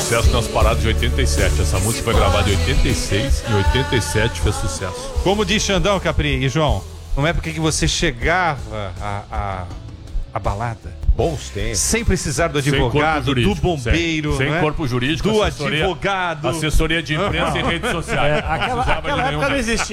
sucesso nas paradas de 87. Essa música foi gravada em 86 e em 87 fez sucesso. Como diz Xandão, Capri e João, não é porque que você chegava à balada Bons tempos. sem precisar do advogado, do bombeiro, sem não é? corpo jurídico, do advogado, assessoria de imprensa e redes sociais. Aquela época não existia.